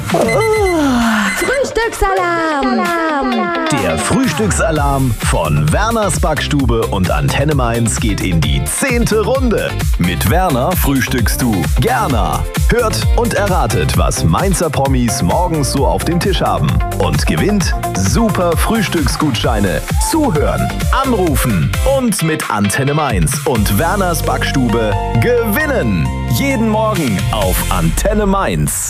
Frühstücksalarm! Der Frühstücksalarm von Werners Backstube und Antenne Mainz geht in die 10. Runde. Mit Werner frühstückst du gerne. Hört und erratet, was Mainzer Promis morgens so auf dem Tisch haben. Und gewinnt super Frühstücksgutscheine. Zuhören, anrufen und mit Antenne Mainz und Werners Backstube gewinnen. Jeden Morgen auf Antenne Mainz.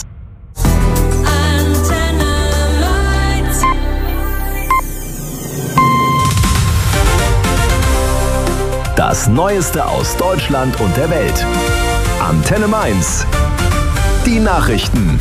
Das Neueste aus Deutschland und der Welt. Antenne Mainz. Die Nachrichten.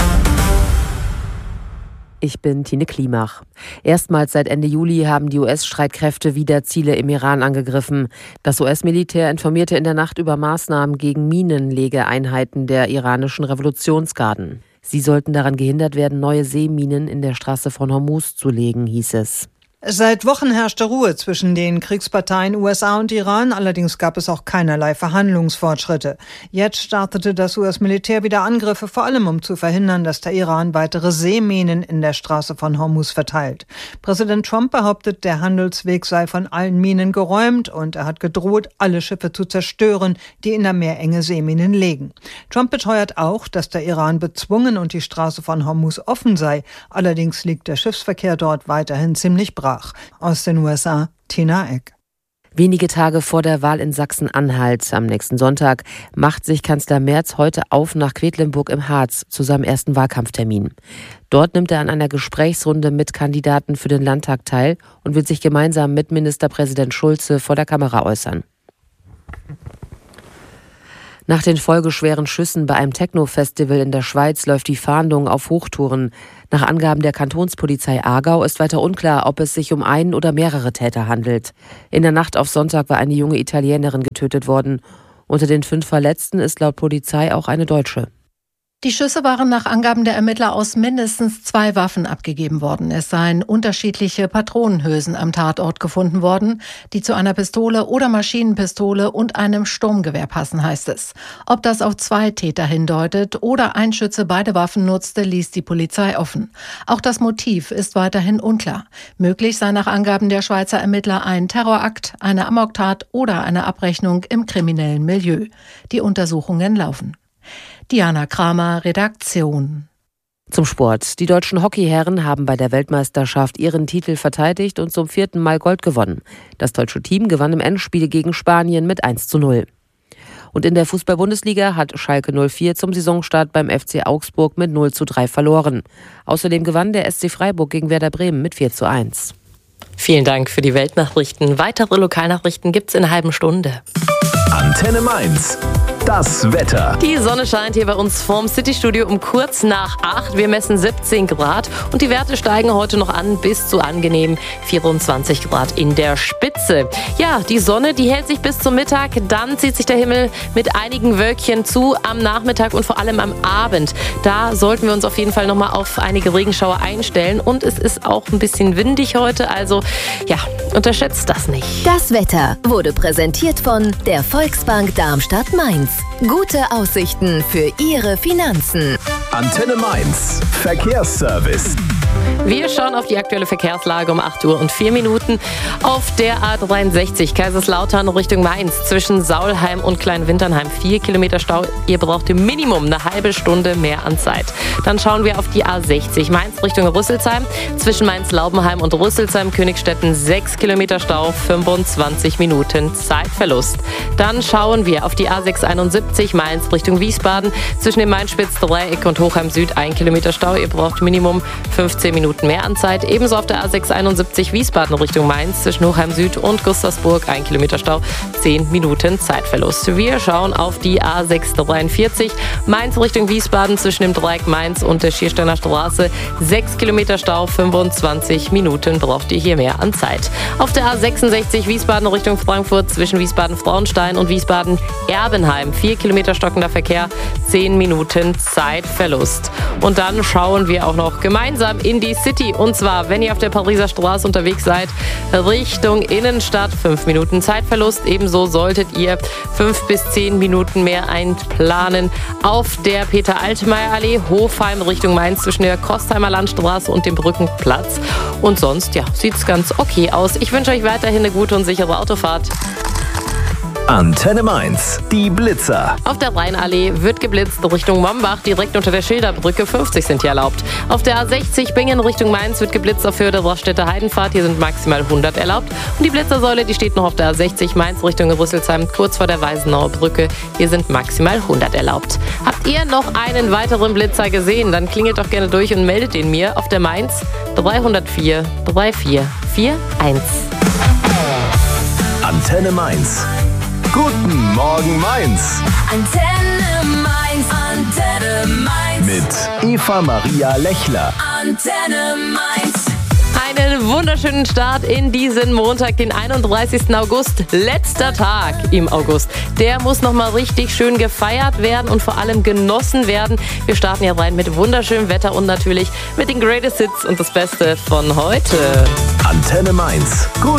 Ich bin Tine Klimach. Erstmals seit Ende Juli haben die US-Streitkräfte wieder Ziele im Iran angegriffen. Das US-Militär informierte in der Nacht über Maßnahmen gegen Minenlegeeinheiten der iranischen Revolutionsgarden. Sie sollten daran gehindert werden, neue Seeminen in der Straße von Hormuz zu legen, hieß es. Seit Wochen herrschte Ruhe zwischen den Kriegsparteien USA und Iran, allerdings gab es auch keinerlei Verhandlungsfortschritte. Jetzt startete das US-Militär wieder Angriffe, vor allem um zu verhindern, dass der Iran weitere Seeminen in der Straße von Hormuz verteilt. Präsident Trump behauptet, der Handelsweg sei von allen Minen geräumt und er hat gedroht, alle Schiffe zu zerstören, die in der Meerenge Seeminen legen. Trump beteuert auch, dass der Iran bezwungen und die Straße von Hormuz offen sei. Allerdings liegt der Schiffsverkehr dort weiterhin ziemlich brach. Aus den USA, Tina Eck. Wenige Tage vor der Wahl in Sachsen-Anhalt am nächsten Sonntag macht sich Kanzler Merz heute auf nach Quedlinburg im Harz zu seinem ersten Wahlkampftermin. Dort nimmt er an einer Gesprächsrunde mit Kandidaten für den Landtag teil und wird sich gemeinsam mit Ministerpräsident Schulze vor der Kamera äußern. Nach den folgeschweren Schüssen bei einem Techno-Festival in der Schweiz läuft die Fahndung auf Hochtouren. Nach Angaben der Kantonspolizei Aargau ist weiter unklar, ob es sich um einen oder mehrere Täter handelt. In der Nacht auf Sonntag war eine junge Italienerin getötet worden. Unter den 5 Verletzten ist laut Polizei auch eine Deutsche. Die Schüsse waren nach Angaben der Ermittler aus mindestens 2 Waffen abgegeben worden. Es seien unterschiedliche Patronenhülsen am Tatort gefunden worden, die zu einer Pistole oder Maschinenpistole und einem Sturmgewehr passen, heißt es. Ob das auf 2 Täter hindeutet oder ein Schütze beide Waffen nutzte, ließ die Polizei offen. Auch das Motiv ist weiterhin unklar. Möglich sei nach Angaben der Schweizer Ermittler ein Terrorakt, eine Amoktat oder eine Abrechnung im kriminellen Milieu. Die Untersuchungen laufen. Diana Kramer, Redaktion. Zum Sport. Die deutschen Hockeyherren haben bei der Weltmeisterschaft ihren Titel verteidigt und zum 4. Mal Gold gewonnen. Das deutsche Team gewann im Endspiel gegen Spanien mit 1:0. Und in der Fußball-Bundesliga hat Schalke 04 zum Saisonstart beim FC Augsburg mit 0:3 verloren. Außerdem gewann der SC Freiburg gegen Werder Bremen mit 4:1. Vielen Dank für die Weltnachrichten. Weitere Lokalnachrichten gibt's in einer halben Stunde. Antenne Mainz. Das Wetter. Die Sonne scheint hier bei uns vorm Citystudio um kurz nach 8. Wir messen 17 Grad und die Werte steigen heute noch an bis zu angenehm 24 Grad in der Spitze. Ja, die Sonne, die hält sich bis zum Mittag. Dann zieht sich der Himmel mit einigen Wölkchen zu am Nachmittag und vor allem am Abend. Da sollten wir uns auf jeden Fall nochmal auf einige Regenschauer einstellen. Und es ist auch ein bisschen windig heute. Also ja, unterschätzt das nicht. Das Wetter wurde präsentiert von der Volksbank Darmstadt-Mainz. Gute Aussichten für Ihre Finanzen. Antenne Mainz. Verkehrsservice. Wir schauen auf die aktuelle Verkehrslage um 8:04 auf der A63 Kaiserslautern Richtung Mainz zwischen Saulheim und Kleinwinternheim 4 Kilometer Stau. Ihr braucht im Minimum eine halbe Stunde mehr an Zeit. Dann schauen wir auf die A60 Mainz Richtung Rüsselsheim zwischen Mainz-Laubenheim und Rüsselsheim-Königstetten 6 Kilometer Stau, 25 Minuten Zeitverlust. Dann schauen wir auf die A671 Mainz Richtung Wiesbaden zwischen dem Mainz-Spitz-Dreieck und Hochheim Süd 1 Kilometer Stau. Ihr braucht Minimum 15 Minuten mehr an Zeit. Ebenso auf der A671 Wiesbaden Richtung Mainz zwischen Hochheim Süd und Gustavsburg 1 Kilometer Stau, 10 Minuten Zeitverlust. Wir schauen auf die A643 Mainz Richtung Wiesbaden zwischen dem Dreieck Mainz und der Schiersteiner Straße 6 Kilometer Stau, 25 Minuten braucht ihr hier mehr an Zeit. Auf der A66 Wiesbaden Richtung Frankfurt zwischen Wiesbaden-Frauenstein und Wiesbaden-Erbenheim 4 Kilometer stockender Verkehr, 10 Minuten Zeitverlust. Und dann schauen wir auch noch gemeinsam in in die City. Und zwar, wenn ihr auf der Pariser Straße unterwegs seid, Richtung Innenstadt, 5 Minuten Zeitverlust. Ebenso solltet ihr 5 bis 10 Minuten mehr einplanen auf der Peter-Altmaier-Allee, Hofheim Richtung Mainz zwischen der Kostheimer Landstraße und dem Brückenplatz. Und sonst, ja, sieht's ganz okay aus. Ich wünsche euch weiterhin eine gute und sichere Autofahrt. Antenne Mainz, die Blitzer. Auf der Rheinallee wird geblitzt Richtung Mombach, direkt unter der Schilderbrücke. 50 sind hier erlaubt. Auf der A60 Bingen Richtung Mainz wird geblitzt auf Höhe der Braststätter Heidenfahrt. Hier sind maximal 100 erlaubt. Und die Blitzersäule, die steht noch auf der A60 Mainz Richtung Rüsselsheim, kurz vor der Weißenauer Brücke. Hier sind maximal 100 erlaubt. Habt ihr noch einen weiteren Blitzer gesehen? Dann klingelt doch gerne durch und meldet den mir auf der Mainz 304 3441. Antenne Mainz. Guten Morgen Mainz. Antenne Mainz, Antenne Mainz. Mit Eva Maria Lechler. Antenne Mainz. Einen wunderschönen Start in diesen Montag, den 31. August. Letzter Tag im August. Der muss nochmal richtig schön gefeiert werden und vor allem genossen werden. Wir starten ja rein mit wunderschönem Wetter und natürlich mit den Greatest Hits und das Beste von heute. Antenne Mainz.